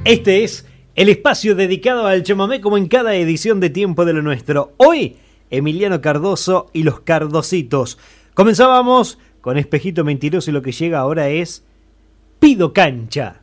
Este es el espacio dedicado al chamamé como en cada edición de Tiempo de lo Nuestro. Hoy, Emiliano Cardoso y los Cardositos. Comenzábamos con Espejito Mentiroso y lo que llega ahora es Pido Cancha.